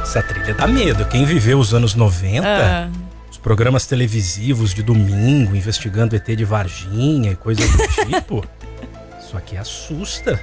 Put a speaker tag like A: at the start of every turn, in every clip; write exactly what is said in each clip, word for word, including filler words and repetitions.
A: Essa trilha dá medo. Quem viveu os anos noventa, ah. os programas televisivos de domingo, investigando E T de Varginha e coisas do tipo, isso aqui assusta.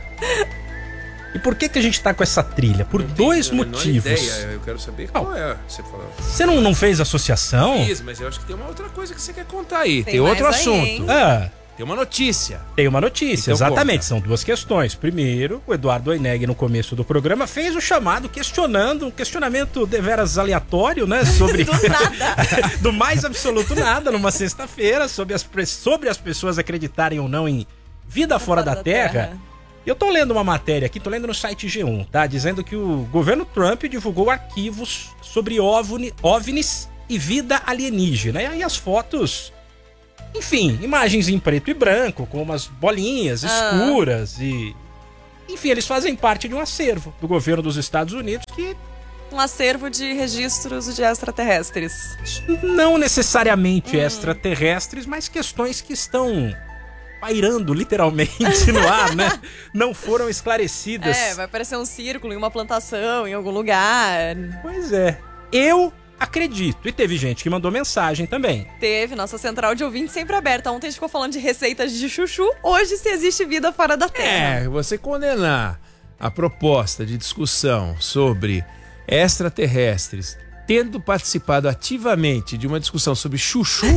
A: E por que que a gente tá com essa trilha? Por dois motivos.
B: Ideia. Eu quero saber qual oh, é. Você, falou.
A: Você não, não fez associação?
B: Fiz, mas eu acho que tem uma outra coisa que você quer contar aí. Tem, tem outro assunto.
A: Ah.
B: Tem uma notícia.
A: Tem uma notícia, então, exatamente. Conta. São duas questões. Primeiro, o Eduardo Oineg, no começo do programa, fez o chamado questionando, um questionamento deveras aleatório, né? Sobre...
C: do nada.
A: do mais absoluto nada, numa sexta-feira, sobre as, sobre as pessoas acreditarem ou não em vida fora, fora da, da Terra. terra. Eu tô lendo uma matéria aqui, tô lendo no site G um, tá? Dizendo que o governo Trump divulgou arquivos sobre OVNI, OVNIs e vida alienígena. E aí as fotos... Enfim, imagens em preto e branco, com umas bolinhas escuras ah. e... Enfim, eles fazem parte de um acervo do governo dos Estados Unidos que...
C: Um acervo de registros de extraterrestres.
A: Não necessariamente hum. extraterrestres, mas questões que estão pairando literalmente no ar, né? Não foram esclarecidas.
C: É, vai parecer um círculo em uma plantação, em algum lugar.
A: Pois é. Eu... acredito. E teve gente que mandou mensagem também.
C: Teve, nossa central de ouvintes sempre aberta. Ontem a gente ficou falando de receitas de chuchu. Hoje, se existe vida fora da Terra.
B: É, você condenar a proposta de discussão sobre extraterrestres, tendo participado ativamente de uma discussão sobre chuchu,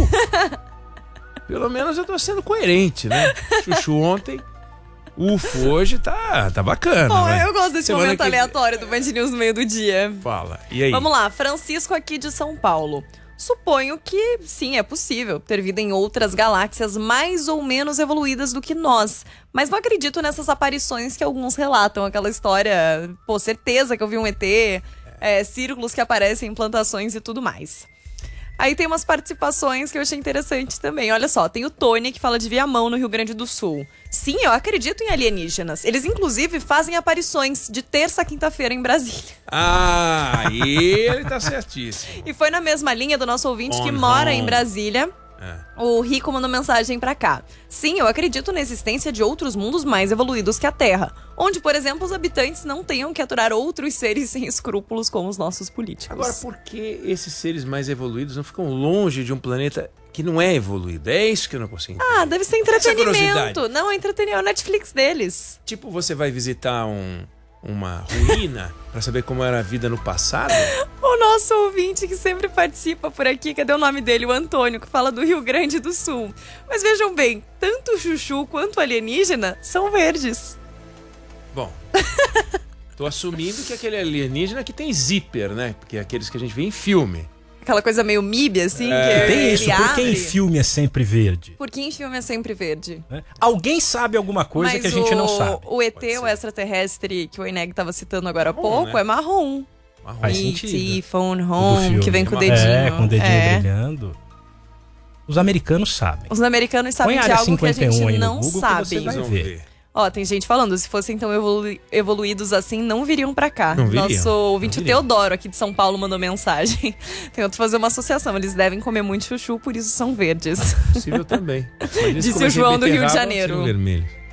B: pelo menos eu tô sendo coerente, né? Chuchu ontem... U F O hoje tá, tá bacana.
C: Bom,
B: né?
C: eu gosto desse
B: Semana
C: momento
B: que...
C: aleatório do Band News no meio do dia.
B: Fala, e aí?
C: Vamos lá, Francisco aqui de São Paulo. Suponho que, sim, é possível ter vida em outras galáxias mais ou menos evoluídas do que nós. Mas não acredito nessas aparições que alguns relatam. Aquela história, pô, certeza que eu vi um E T, é, círculos que aparecem em plantações e tudo mais. Aí tem umas participações que eu achei interessante também. Olha só, tem o Tony que fala de Viamão, no Rio Grande do Sul. Sim, eu acredito em alienígenas. Eles, inclusive, fazem aparições de terça a quinta-feira em Brasília.
B: Ah, ele tá certíssimo.
C: E foi na mesma linha do nosso ouvinte On que mora home. em Brasília. É. O Rico mandou mensagem pra cá. Sim, eu acredito na existência de outros mundos mais evoluídos que a Terra, onde, por exemplo, os habitantes não tenham que aturar outros seres sem escrúpulos como os nossos políticos.
B: Agora, por que esses seres mais evoluídos não ficam longe de um planeta que não é evoluído? É isso que eu não consigo entender.
C: Ah, deve ser entretenimento. Não, é entretenimento, é o Netflix deles.
B: Tipo, você vai visitar um... uma ruína pra saber como era a vida no passado?
C: O nosso ouvinte que sempre participa por aqui, cadê o nome dele? O Antônio, que fala do Rio Grande do Sul. Mas vejam bem, tanto o chuchu quanto o alienígena são verdes.
B: Bom, tô assumindo que aquele alienígena que tem zíper, né? Porque é aqueles que a gente vê em filme.
C: Aquela coisa meio M I B, assim,
A: é.
C: que
A: tem isso,
C: ele
A: por que
C: abre.
A: em filme é sempre verde?
C: Porque em filme é sempre verde.
A: É. Alguém sabe alguma coisa
C: Mas
A: que a gente
C: o,
A: não sabe.
C: O E T, o extraterrestre, que o Oineg estava citando agora há pouco,
B: né?
C: é marrom.
B: Marrom.
A: Faz
C: E
A: sentido.
C: T, phone home, que vem com o dedinho.
A: É, com o dedinho
C: é.
A: brilhando. Os americanos sabem.
C: Os americanos sabem de algo que a gente não
A: Google,
C: sabe.
A: Que você vai ver.
C: Ó, tem gente falando, se fossem então evolu evoluídos assim, não viriam pra cá.
B: Não viriam,
C: Nosso ouvinte
B: não viriam.
C: Teodoro, aqui de São Paulo, mandou mensagem. Tem outro fazer uma associação, eles devem comer muito chuchu, por isso são verdes.
B: Possível também.
C: Disse o João do Rio de Janeiro.
B: Vermelho.